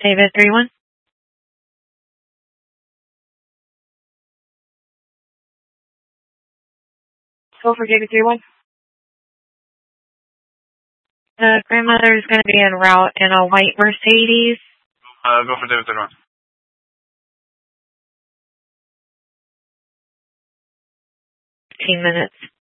David 3-1. Go for David 3-1. The grandmother is going to be en route in a white Mercedes. Go for David 3-1. 15 minutes.